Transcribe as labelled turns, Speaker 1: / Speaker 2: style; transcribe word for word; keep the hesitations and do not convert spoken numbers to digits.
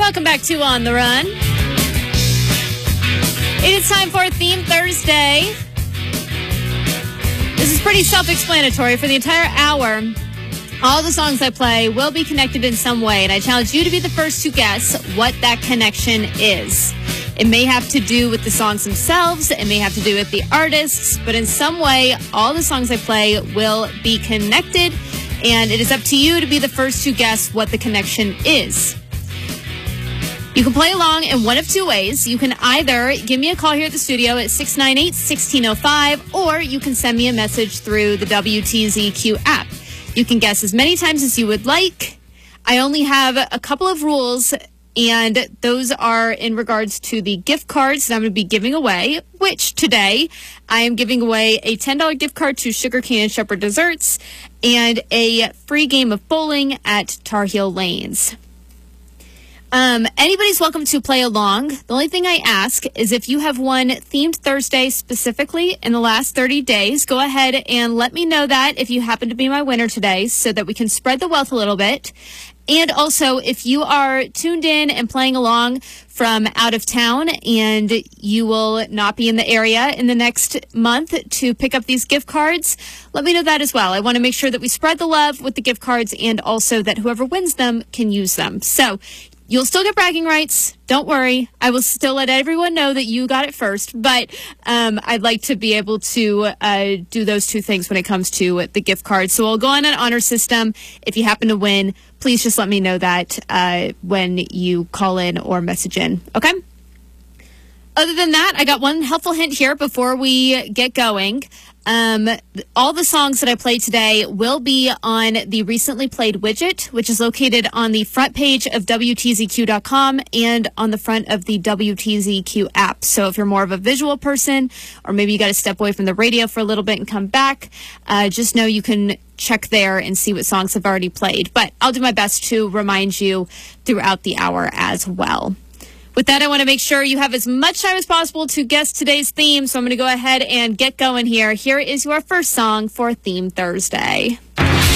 Speaker 1: Welcome back to On the Run. It is time for Theme Thursday. This is pretty self-explanatory. For the entire hour, all the songs I play will be connected in some way, and I challenge you to be the first to guess what that connection is. It may have to do with the songs themselves, it may have to do with the artists, but in some way, all the songs I play will be connected, and it is up to you to be the first to guess what the connection is. You can play along in one of two ways. You can either give me a call here at the studio at six nine eight, one six zero five, or you can send me a message through the W T Z Q app. You can guess as many times as you would like. I only have a couple of rules, and those are in regards to the gift cards that I'm going to be giving away, which today I am giving away a ten dollars gift card to Sugar Cane and Shepherd Desserts and a free game of bowling at Tar Heel Lanes. Um, anybody's welcome to play along. The only thing I ask is if you have won Themed Thursday specifically in the last thirty days, go ahead and let me know that if you happen to be my winner today so that we can spread the wealth a little bit. And also, if you are tuned in and playing along from out of town and you will not be in the area in the next month to pick up these gift cards, let me know that as well. I want to make sure that we spread the love with the gift cards and also that whoever wins them can use them. So you'll still get bragging rights. Don't worry. I will still let everyone know that you got it first. But um, I'd like to be able to uh, do those two things when it comes to the gift cards. So we'll go on an honor system. If you happen to win, please just let me know that uh, when you call in or message in. Okay? Other than that, I got one helpful hint here before we get going. Um, all the songs that I play today will be on the recently played widget, which is located on the front page of W T Z Q dot com and on the front of the W T Z Q app. So if you're more of a visual person, or maybe you got to step away from the radio for a little bit and come back, uh, just know you can check there and see what songs I've already played. But I'll do my best to remind you throughout the hour as well. With that, I want to make sure you have as much time as possible to guess today's theme, so I'm going to go ahead and get going here. Here is your first song for Theme Thursday.